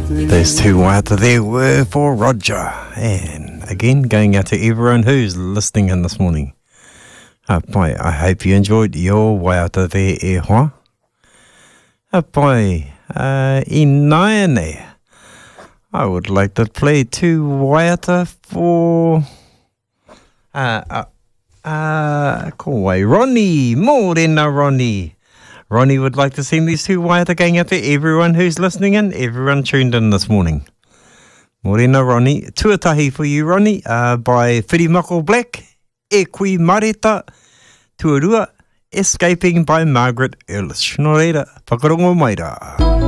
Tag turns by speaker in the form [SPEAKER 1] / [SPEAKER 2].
[SPEAKER 1] Those two waiata there were for Roger. And again, going out to everyone who's listening in this morning. Pai, I hope you enjoyed your waiata there, e hoa. Pai, I would like to play two waiata for... ko wai Ronnie, morena Ronnie. Ronnie would like to send these two waiata going out to everyone who's listening in, everyone tuned in this morning. Morena Ronnie, tuatahi for you Ronnie, by Whirimako Black, E Kui Mareta, Tuarua, Escaping by Margaret Earlish. Nō reira, whakarongo mai rā.